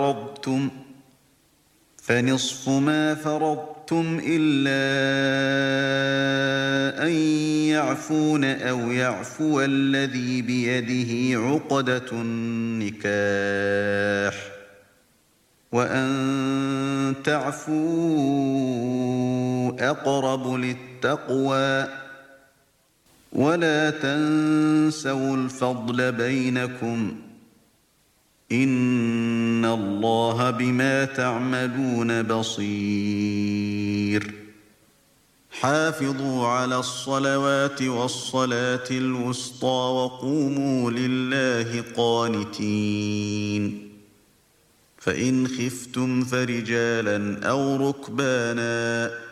فرضتم فنصف ما فرضتم إلا أن يعفون أو يعفو الذي بيده عقدة النكاح وأن تعفوا أقرب للتقوى ولا تنسوا الفضل بينكم إن الله بما تعملون بصير حافظوا على الصلوات والصلاة الوسطى وقوموا لله قانتين فإن خفتم فرجالا أو ركبانا